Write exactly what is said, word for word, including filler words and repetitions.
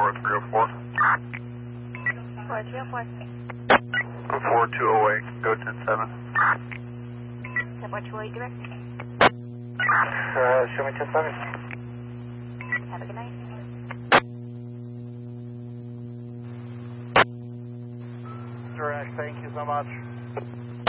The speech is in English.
four three oh four. four three oh four. four two oh eight, go ten seven. ten four two oh eight direct. Uh, show me ten seven. Have a good night. Direct, thank you so much.